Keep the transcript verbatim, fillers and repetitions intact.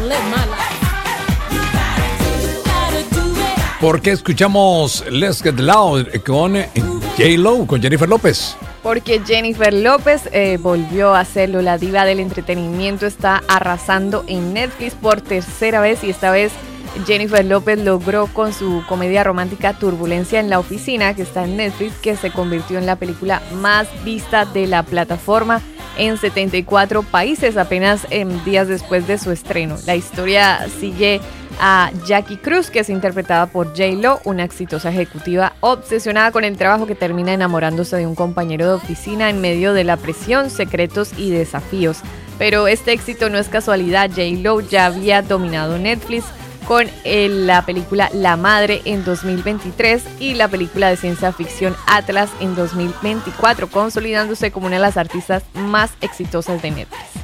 live my life. ¿Por qué escuchamos Let's Get Loud con J-Lo, con Jennifer López? Porque Jennifer López eh, volvió a hacerlo. La diva del entretenimiento está arrasando en Netflix por tercera vez y esta vez Jennifer López logró con su comedia romántica Turbulencia en la Oficina, que está en Netflix, que se convirtió en la película más vista de la plataforma en setenta y cuatro países apenas en días después de su estreno. La historia sigue a Jackie Cruz, que es interpretada por J-Lo, una exitosa ejecutiva obsesionada con el trabajo que termina enamorándose de un compañero de oficina en medio de la presión, secretos y desafíos. Pero este éxito no es casualidad. J-Lo ya había dominado Netflix con el, la película La Madre en dos mil veintitrés y la película de ciencia ficción Atlas en dos mil veinticuatro, consolidándose como una de las artistas más exitosas de Netflix.